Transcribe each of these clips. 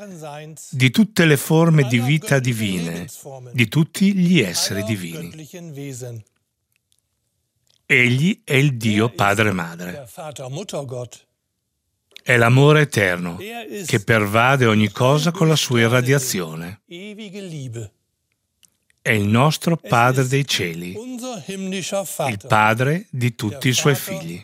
di tutte le forme di vita divine, di tutti gli esseri divini. Egli è il Dio Padre e Madre. È l'amore eterno che pervade ogni cosa con la sua irradiazione. È il nostro Padre dei cieli, il Padre di tutti i suoi figli.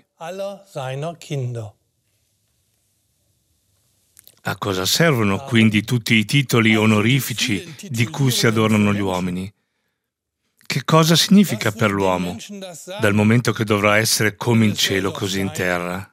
A cosa servono quindi tutti i titoli onorifici di cui si adornano gli uomini? Che cosa significa per l'uomo, dal momento che dovrà essere come in cielo così in terra?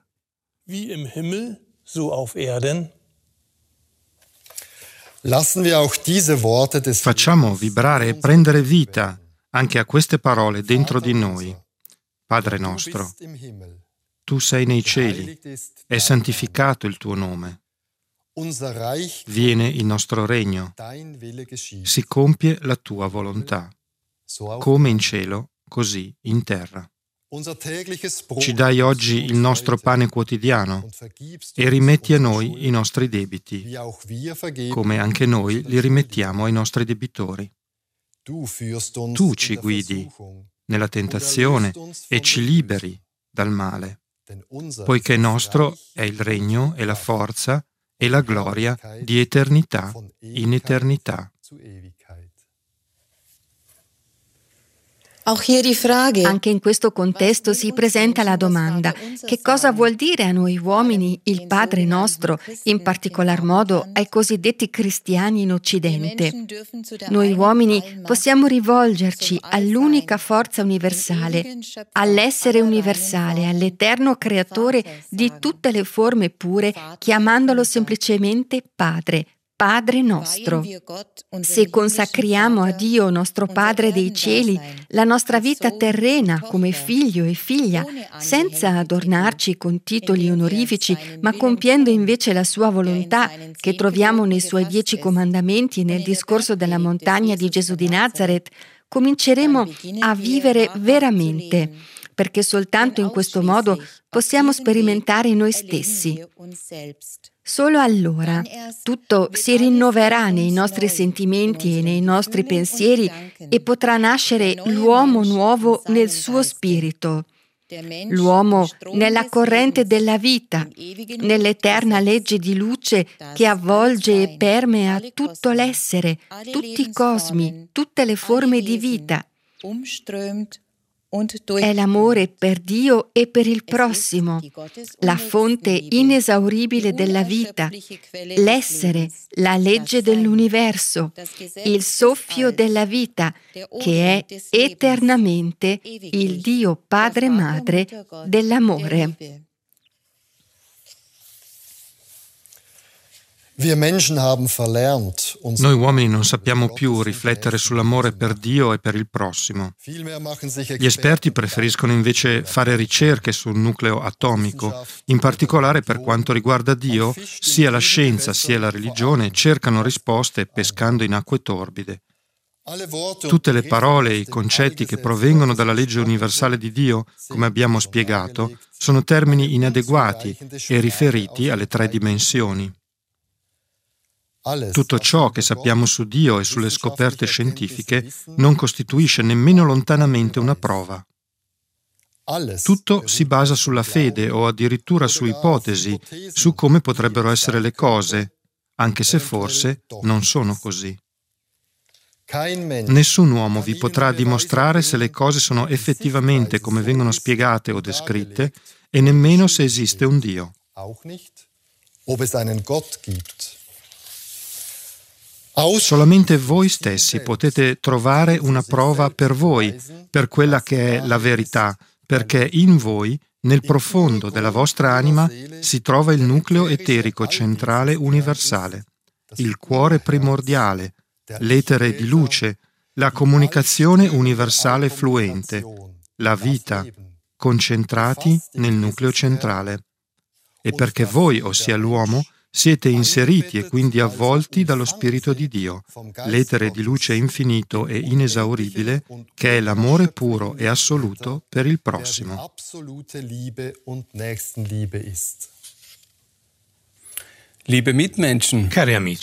Facciamo vibrare e prendere vita anche a queste parole dentro di noi. Padre nostro, tu sei nei cieli, è santificato il tuo nome. Viene il nostro regno, si compie la tua volontà, come in cielo, così in terra. Ci dai oggi il nostro pane quotidiano e rimetti a noi i nostri debiti, come anche noi li rimettiamo ai nostri debitori. Tu ci guidi nella tentazione e ci liberi dal male, poiché nostro è il regno e la forza e la gloria di eternità in eternità. Anche in questo contesto si presenta la domanda: che cosa vuol dire a noi uomini il Padre nostro, in particolar modo ai cosiddetti cristiani in Occidente? Noi uomini possiamo rivolgerci all'unica forza universale, all'essere universale, all'eterno creatore di tutte le forme pure, chiamandolo semplicemente Padre. Padre nostro. Se consacriamo a Dio, nostro Padre dei cieli, la nostra vita terrena come figlio e figlia, senza adornarci con titoli onorifici, ma compiendo invece la sua volontà, che troviamo nei suoi 10 comandamenti e nel discorso della montagna di Gesù di Nazaret, cominceremo a vivere veramente, perché soltanto in questo modo possiamo sperimentare noi stessi. Solo allora tutto si rinnoverà nei nostri sentimenti e nei nostri pensieri e potrà nascere l'uomo nuovo nel suo spirito, l'uomo nella corrente della vita, nell'eterna legge di luce che avvolge e permea tutto l'essere, tutti i cosmi, tutte le forme di vita. È l'amore per Dio e per il prossimo, la fonte inesauribile della vita, l'essere, la legge dell'universo, il soffio della vita, che è eternamente il Dio Padre e Madre dell'amore. Noi uomini non sappiamo più riflettere sull'amore per Dio e per il prossimo. Gli esperti preferiscono invece fare ricerche sul nucleo atomico. In particolare per quanto riguarda Dio, sia la scienza sia la religione cercano risposte pescando in acque torbide. Tutte le parole e i concetti che provengono dalla legge universale di Dio, come abbiamo spiegato, sono termini inadeguati e riferiti alle 3 dimensioni. Tutto ciò che sappiamo su Dio e sulle scoperte scientifiche non costituisce nemmeno lontanamente una prova. Tutto si basa sulla fede o addirittura su ipotesi, su come potrebbero essere le cose, anche se forse non sono così. Nessun uomo vi potrà dimostrare se le cose sono effettivamente come vengono spiegate o descritte e nemmeno se esiste un Dio. Solamente voi stessi potete trovare una prova per voi, per quella che è la verità, perché in voi, nel profondo della vostra anima, si trova il nucleo eterico centrale universale, il cuore primordiale, l'etere di luce, la comunicazione universale fluente, la vita, concentrati nel nucleo centrale. E perché voi, ossia l'uomo, siete inseriti e quindi avvolti dallo Spirito di Dio, l'etere di luce infinito e inesauribile, che è l'amore puro e assoluto per il prossimo. Cari amici,